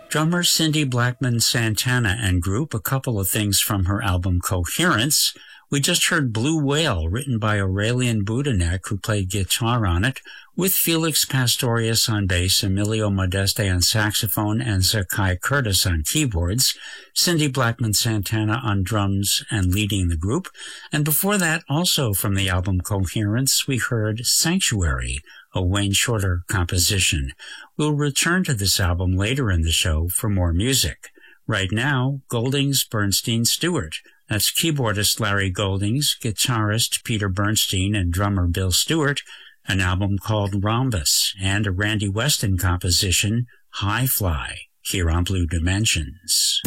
Drummer Cindy Blackman Santana and group, a couple of things from her album Coherence. We just heard Blue Whale, written by Aurelian Budanek, who played guitar on it, with Felix Pastorius on bass, Emilio Modeste on saxophone, and Zakai Curtis on keyboards, Cindy Blackman Santana on drums and leading the group. And before that, also from the album Coherence, we heard Sanctuary, a Wayne Shorter composition. We'll return to this album later in the show for more music. Right now, Goldings, Bernstein, Stewart. That's keyboardist Larry Goldings, guitarist Peter Bernstein, and drummer Bill Stewart, an album called Rhombus, and a Randy Weston composition, High Fly, here on Blue Dimensions.